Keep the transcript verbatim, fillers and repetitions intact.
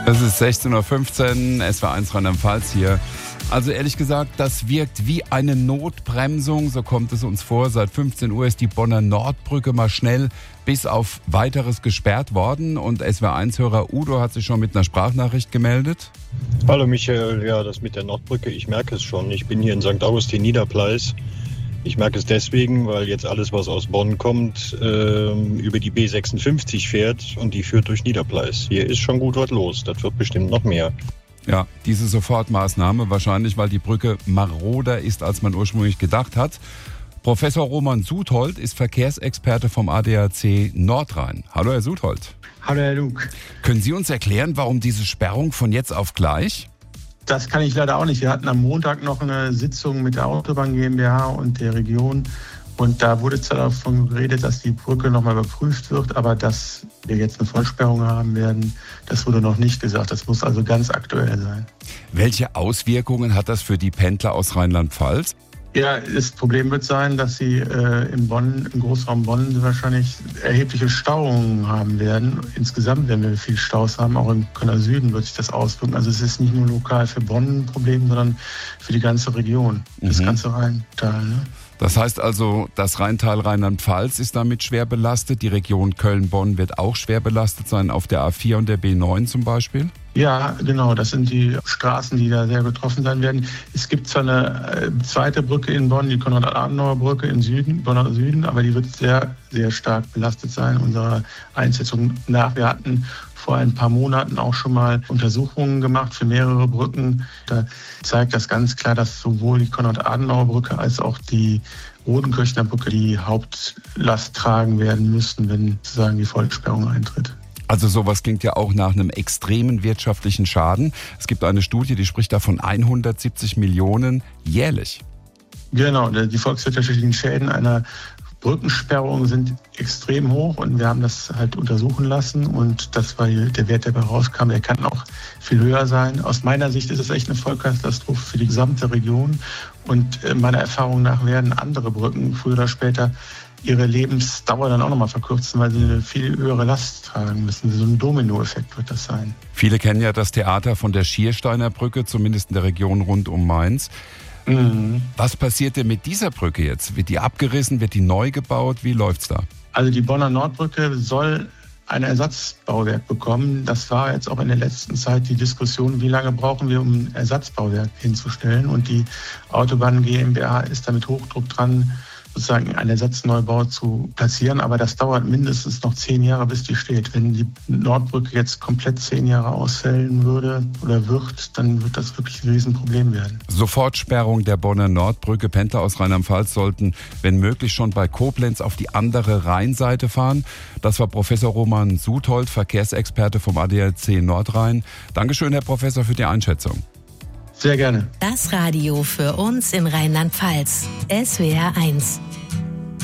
Es ist sechzehn Uhr fünfzehn, S W R eins Rheinland-Pfalz hier. Also ehrlich gesagt, das wirkt wie eine Notbremsung, so kommt es uns vor. Seit fünfzehn Uhr ist die Bonner Nordbrücke mal schnell bis auf Weiteres gesperrt worden. Und S W R eins-Hörer Udo hat sich schon mit einer Sprachnachricht gemeldet. Hallo Michael, ja, das mit der Nordbrücke, ich merke es schon. Ich bin hier in Sankt Augustin Niederpleis. Ich merke es deswegen, weil jetzt alles, was aus Bonn kommt, äh, über die B sechsundfünfzig fährt und die führt durch Niederpleis. Hier ist schon gut was los, das wird bestimmt noch mehr. Ja, diese Sofortmaßnahme, wahrscheinlich weil die Brücke maroder ist, als man ursprünglich gedacht hat. Professor Roman Suthold ist Verkehrsexperte vom A D A C Nordrhein. Hallo Herr Suthold. Hallo Herr Luke. Können Sie uns erklären, warum diese Sperrung von jetzt auf gleich? Das kann ich leider auch nicht. Wir hatten am Montag noch eine Sitzung mit der Autobahn GmbH und der Region. Und da wurde zwar davon geredet, dass die Brücke nochmal überprüft wird, aber dass wir jetzt eine Vollsperrung haben werden, das wurde noch nicht gesagt. Das muss also ganz aktuell sein. Welche Auswirkungen hat das für die Pendler aus Rheinland-Pfalz? Ja, das Problem wird sein, dass sie äh, in Bonn, im Großraum Bonn wahrscheinlich erhebliche Stauungen haben werden. Insgesamt werden wir viel Staus haben, auch im Kölner Süden wird sich das auswirken. Also es ist nicht nur lokal für Bonn ein Problem, sondern für die ganze Region, mhm. das ganze Rheintal. Ne? Das heißt also, das Rheintal Rheinland-Pfalz ist damit schwer belastet. Die Region Köln-Bonn wird auch schwer belastet sein, auf der A vier und der B neun zum Beispiel? Ja, genau. Das sind die Straßen, die da sehr betroffen sein werden. Es gibt zwar eine zweite Brücke in Bonn, die Konrad-Adenauer-Brücke im Süden, Bonner Süden, aber die wird sehr, sehr stark belastet sein, unserer Einschätzung nach. Wir hatten vor ein paar Monaten auch schon mal Untersuchungen gemacht für mehrere Brücken. Da zeigt das ganz klar, dass sowohl die Konrad-Adenauer-Brücke als auch die Rodenkirchner Brücke die Hauptlast tragen werden müssen, wenn sozusagen die Vollsperrung eintritt. Also sowas klingt ja auch nach einem extremen wirtschaftlichen Schaden. Es gibt eine Studie, die spricht davon hundertsiebzig Millionen jährlich. Genau, die volkswirtschaftlichen Schäden einer Brückensperrung sind extrem hoch und wir haben das halt untersuchen lassen und das war der Wert, der dabei rauskam, der kann auch viel höher sein. Aus meiner Sicht ist es echt eine Vollkatastrophe für die gesamte Region und meiner Erfahrung nach werden andere Brücken früher oder später ihre Lebensdauer dann auch nochmal verkürzen, weil sie eine viel höhere Last tragen müssen. So ein Dominoeffekt wird das sein. Viele kennen ja das Theater von der Schiersteiner Brücke, zumindest in der Region rund um Mainz. Mhm. Was passiert denn mit dieser Brücke jetzt? Wird die abgerissen? Wird die neu gebaut? Wie läuft's da? Also die Bonner Nordbrücke soll ein Ersatzbauwerk bekommen. Das war jetzt auch in der letzten Zeit die Diskussion, wie lange brauchen wir, um ein Ersatzbauwerk hinzustellen. Und die Autobahn GmbH ist da mit Hochdruck dran, sozusagen einen Ersatzneubau zu platzieren. Aber das dauert mindestens noch zehn Jahre, bis die steht. Wenn die Nordbrücke jetzt komplett zehn Jahre ausfällen würde oder wird, dann wird das wirklich ein Riesenproblem werden. Sofortsperrung der Bonner Nordbrücke. Pendler aus Rheinland-Pfalz sollten, wenn möglich, schon bei Koblenz auf die andere Rheinseite fahren. Das war Professor Roman Suthold, Verkehrsexperte vom A D A C Nordrhein. Dankeschön, Herr Professor, für die Einschätzung. Sehr gerne. Das Radio für uns in Rheinland-Pfalz. S W R eins.